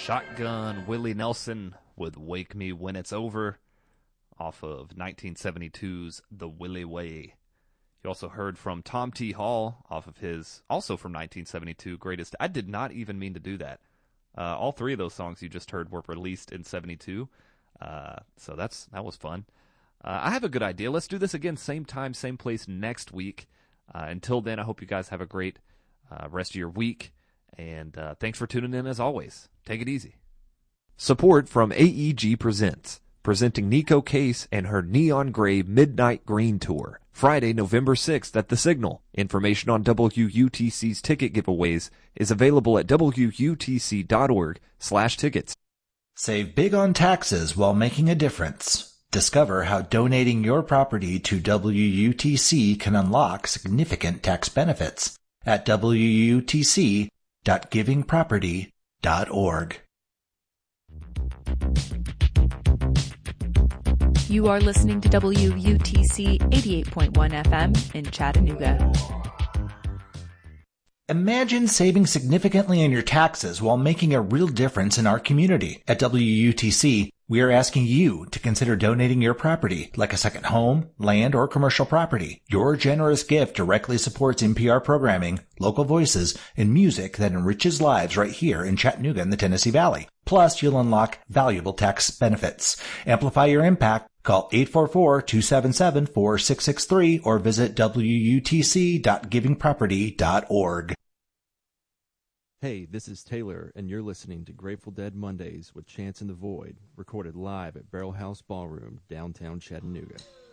Shotgun Willie Nelson with Wake Me When It's Over off of 1972's The Willie Way. You also heard from Tom T. Hall off of his, also from 1972, Greatest. I did not even mean to do that. All three of those songs you just heard were released in 72, so that was fun. I have a good idea. Let's do this again, same time, same place next week. Until then, I hope you guys have a great rest of your week, and thanks for tuning in as always. Take it easy. Support from AEG Presents, presenting Nico Case and her Neon Gray Midnight Green Tour, Friday, November 6th at the Signal. Information on WUTC's ticket giveaways is available at WUTC.org/tickets. Save big on taxes while making a difference. Discover how donating your property to WUTC can unlock significant tax benefits at WUTC.givingproperty.org. You are listening to WUTC 88.1 FM in Chattanooga. Imagine saving significantly on your taxes while making a real difference in our community. At WUTC, we are asking you to consider donating your property, like a second home, land, or commercial property. Your generous gift directly supports NPR programming, local voices, and music that enriches lives right here in Chattanooga and the Tennessee Valley. Plus, you'll unlock valuable tax benefits. Amplify your impact. Call 844-277-4663 or visit WUTC.givingproperty.org. Hey, this is Taylor, and you're listening to Grateful Dead Mondays with Chance in the Void, recorded live at Barrel House Ballroom, downtown Chattanooga.